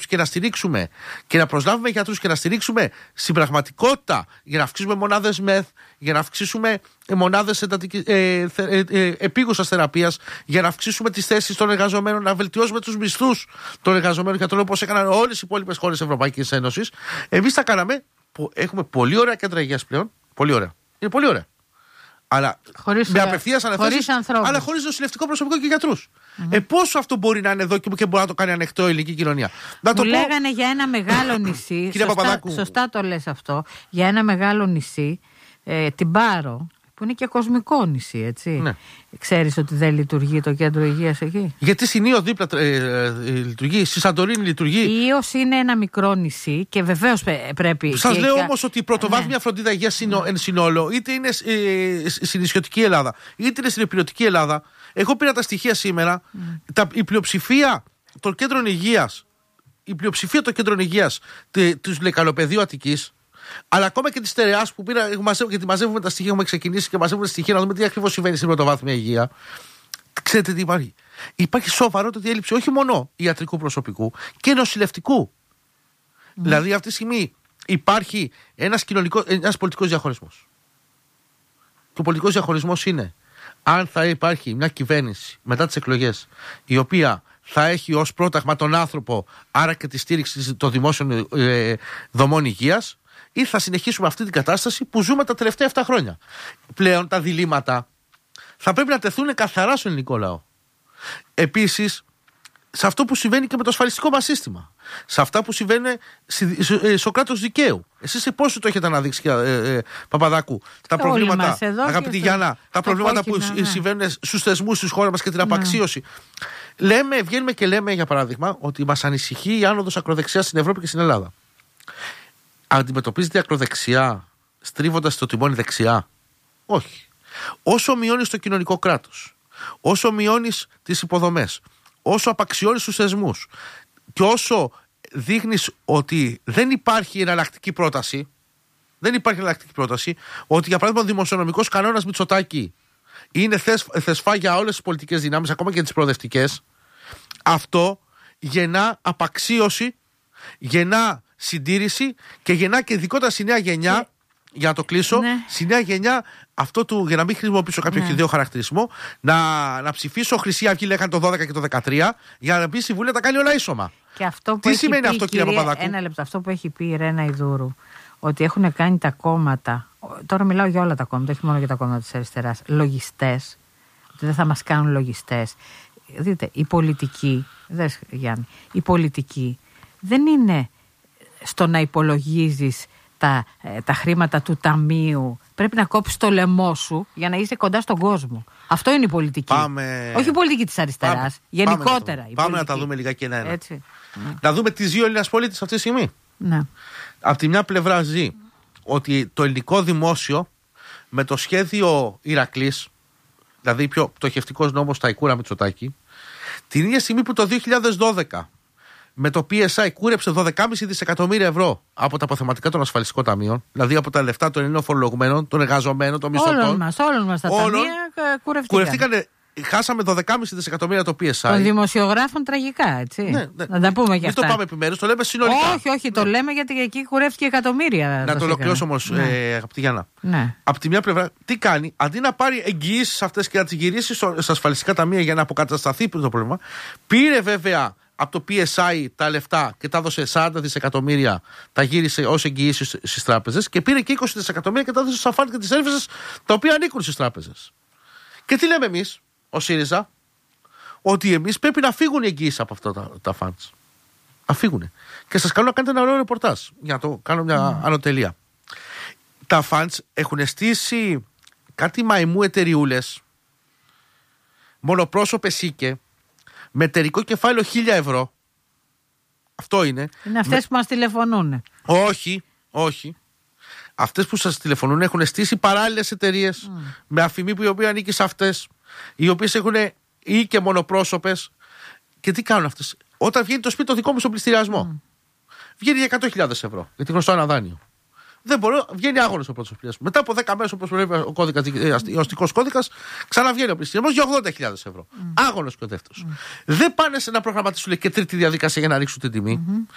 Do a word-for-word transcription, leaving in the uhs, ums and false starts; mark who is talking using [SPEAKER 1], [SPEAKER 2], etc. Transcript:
[SPEAKER 1] και να στηρίξουμε και να προσλάβουμε γιατρούς και να στηρίξουμε στην πραγματικότητα για να αυξήσουμε μονάδες μεθ, για να αυξήσουμε μονάδες ε, ε, ε, ε, επίγουσας θεραπείας, για να αυξήσουμε τις θέσεις των εργαζομένων, να βελτιώσουμε τους μισθούς των εργαζομένων γιατρών όπως έκαναν όλες οι υπόλοιπες χώρες της Ευρωπαϊκής Ένωσης. Εμείς τα κάναμε. Έχουμε πολύ ωραία κέντρα υγείας πλέον. Πολύ ωραία. Είναι πολύ ωραία. Αλλά
[SPEAKER 2] χωρίς,
[SPEAKER 1] με απευθείας αναθέσεις, αλλά χωρίς νοσηλευτικό προσωπικό και γιατρούς. Mm-hmm. Ε, πόσο αυτό μπορεί να είναι εδώ και μπορεί να το κάνει ανεκτό η ελληνική κοινωνία. Να το
[SPEAKER 2] Μου
[SPEAKER 1] πω...
[SPEAKER 2] λέγανε για ένα μεγάλο νησί. σωστά, σωστά το λες αυτό. Για ένα μεγάλο νησί, ε, την Πάρο, που είναι και κοσμικό νησί, έτσι. Ναι. Ξέρεις ότι δεν λειτουργεί το κέντρο υγείας εκεί? Γιατί
[SPEAKER 1] στην Ήο δίπλα ε, ε, λειτουργεί, στη Σαντορίνη λειτουργεί.
[SPEAKER 2] Η Ήος είναι ένα μικρό νησί και βεβαίως πρέπει.
[SPEAKER 1] Σας λέω και... όμως ότι η πρωτοβάθμια ναι. φροντίδα υγείας συνο, εν συνόλο, είτε είναι ε, στην νησιωτική Ελλάδα, είτε είναι στην υπηρετική Ελλάδα. Εγώ πήρα τα στοιχεία σήμερα. Mm. Τα, η πλειοψηφία των κέντρων υγείας, η πλειοψηφία των κέντρων υγείας του Λεκανοπεδίου Αττικής, αλλά ακόμα και τη στερεά που πήρα, γιατί μαζεύουμε τα στοιχεία, έχουμε ξεκινήσει και μαζεύουμε τα στοιχεία να δούμε τι ακριβώς συμβαίνει στην πρωτοβάθμια υγεία. Ξέρετε τι υπάρχει? Υπάρχει σοβαρότατη έλλειψη όχι μόνο ιατρικού προσωπικού και νοσηλευτικού. Mm. Δηλαδή, αυτή τη στιγμή υπάρχει ένας, ένας πολιτικός διαχωρισμός. Και ο πολιτικός διαχωρισμός είναι αν θα υπάρχει μια κυβέρνηση μετά τις εκλογές η οποία θα έχει ως πρόταγμα τον άνθρωπο, άρα και τη στήριξη των δημόσιων ε, δομών υγείας, ή θα συνεχίσουμε αυτή την κατάσταση που ζούμε τα τελευταία επτά χρόνια. Πλέον τα διλήμματα θα πρέπει να τεθούν καθαρά στον ελληνικό λαό. Επίσης, σε αυτό που συμβαίνει και με το ασφαλιστικό μας σύστημα. Σε αυτά που συμβαίνουν στο κράτος δικαίου. Εσείς πόσο το έχετε αναδείξει, ε, ε, Παπαδάκου, τα Όλοι προβλήματα, αγαπητή Γιάννα, τα προβλήματα που ναι. συμβαίνουν στους θεσμούς της χώρας μας και την απαξίωση. Ναι. Λέμε, βγαίνουμε και λέμε, για παράδειγμα, ότι μας ανησυχεί η άνοδος ακροδεξιάς στην Ευρώπη και στην Ελλάδα. Αντιμετωπίζεται η ακροδεξιά στρίβοντας το τιμόνι δεξιά? Όχι. Όσο μειώνεις το κοινωνικό κράτος, όσο μειώνεις τις υποδομές, όσο απαξιώνεις τους θεσμούς και όσο δείχνεις ότι δεν υπάρχει εναλλακτική πρόταση, δεν υπάρχει εναλλακτική πρόταση, ότι για παράδειγμα ο δημοσιονομικός κανόνας Μητσοτάκη είναι θεσ, θεσφά για όλες τις πολιτικές δυνάμεις, ακόμα και τις προοδευτικές, αυτό γεννά απαξίωση, γεννά συντήρηση και γεννά και ειδικότερα στη νέα γενιά. Ναι. Για να το κλείσω, ναι. στη νέα γενιά, αυτό του, για να μην χρησιμοποιήσω κάποιο ναι. χιδαίο χαρακτηρισμό, να, να ψηφίσω Χρυσή Αυγή, λέγανε το δώδεκα και το δεκατρία, για να μπει στη Βουλή να τα κάνει όλα ίσωμα.
[SPEAKER 2] Και αυτό που
[SPEAKER 1] Τι
[SPEAKER 2] έχει
[SPEAKER 1] σημαίνει
[SPEAKER 2] πει,
[SPEAKER 1] αυτό, κύριε Παπαδάκου?
[SPEAKER 2] Ένα λεπτό. Αυτό που έχει πει η Ρένα Ιδούρου, ότι έχουν κάνει τα κόμματα, τώρα μιλάω για όλα τα κόμματα, όχι μόνο για τα κόμματα της αριστεράς, λογιστές, ότι δεν θα μας κάνουν λογιστές. Δείτε, η πολιτική, δες, Γιάννη, η πολιτική δεν είναι στο να υπολογίζεις τα, ε, τα χρήματα του ταμείου. Πρέπει να κόψεις το λαιμό σου για να είσαι κοντά στον κόσμο. Αυτό είναι η πολιτική. Πάμε... Όχι η πολιτική της αριστεράς. Πάμε... Γενικότερα.
[SPEAKER 1] Πάμε, να, πάμε να τα δούμε λιγάκι ένα-ένα. Έτσι. Να δούμε τις δύο Έλληνες πολίτες αυτή τη στιγμή.
[SPEAKER 2] Ναι.
[SPEAKER 1] Από τη μια πλευρά ζει ότι το ελληνικό δημόσιο με το σχέδιο Ηρακλής, δηλαδή πιο πτωχευτικός νόμος Ταϊκούρα Μητσοτάκη, την ίδια στιγμή που το δύο χιλιάδες δώδεκα με το πι ες άι κούρεψε δώδεκα κόμμα πέντε δισεκατομμύρια ευρώ από τα αποθεματικά των ασφαλιστικών ταμείων, δηλαδή από τα λεφτά των Ελλήνων φορολογουμένων, των εργαζομένων, των μισθωτών.
[SPEAKER 2] Όλων μας, όλων μας τα
[SPEAKER 1] όλων,
[SPEAKER 2] ταμεία κουρευτήκαν.
[SPEAKER 1] Κουρευτήκανε, χάσαμε δώδεκα κόμμα πέντε δισεκατομμύρια το πι ες άι.
[SPEAKER 2] Των δημοσιογράφων τραγικά, έτσι.
[SPEAKER 1] Ναι, ναι.
[SPEAKER 2] Να τα πούμε και αυτά.
[SPEAKER 1] Μην το πάμε επιμέρους, το λέμε συνολικά.
[SPEAKER 2] Όχι, όχι, το ναι. λέμε γιατί εκεί κουρεύτηκε εκατομμύρια.
[SPEAKER 1] Να το ολοκληρώσω όμως, ναι. ε, αγαπητή Γιάννα.
[SPEAKER 2] Ναι.
[SPEAKER 1] Από τη μια πλευρά, τι κάνει, αντί να πάρει εγγυήσεις αυτές και να τις γυρίσει στα ασφαλιστικά ταμεία για να αποκατασταθεί το πρόβλημα, πήρε βέβαια από το πι ες άι τα λεφτά και τα έδωσε σαράντα δισεκατομμύρια, τα γύρισε ως εγγυήσεις στις τράπεζες και πήρε και είκοσι δισεκατομμύρια και τα έδωσε στα φαντ και τις έρευνες τα οποία ανήκουν στις τράπεζες. Και τι λέμε εμείς, ο ΣΥΡΙΖΑ? Ότι εμείς πρέπει να φύγουν οι εγγυήσεις από αυτά τα, τα funds. Να φύγουν. Και σας καλώ να κάνετε ένα ωραίο ρεπορτάζ για να το κάνω μια mm. ανωτελεία. Τα funds έχουν στήσει κάτι μαϊμού εταιριούλες, μονοπρόσωπες οίκε, με εταιρικό κεφάλαιο χίλια ευρώ. Αυτό είναι.
[SPEAKER 2] Είναι αυτές με... που μας τηλεφωνούν.
[SPEAKER 1] Όχι, όχι. Αυτές που σας τηλεφωνούν έχουν στήσει παράλληλες εταιρείες mm. με αφημί που η οποία ανήκει σε αυτές, οι οποίες έχουν ή και μονοπρόσωπες. Και τι κάνουν αυτές? Όταν βγαίνει το σπίτι το δικό μου στον πληστηριασμό, mm. βγαίνει για εκατό χιλιάδες ευρώ, γιατί γνωστό ένα δάνειο. Δεν μπορώ, βγαίνει άγωνος ο πρώτος πληστηριασμός. Μετά από δέκα μέρες, όπως προβλέπει ο, κώδικας, ο αστικός κώδικας, ξαναβγαίνει ο πληστηριασμός για ογδόντα χιλιάδες ευρώ. Mm. Άγωνος και ο δεύτερος. Mm. Δεν πάνε σε ένα προγραμματίσιο και τρίτη διαδικασία για να ρίξουν την τιμή. Mm-hmm.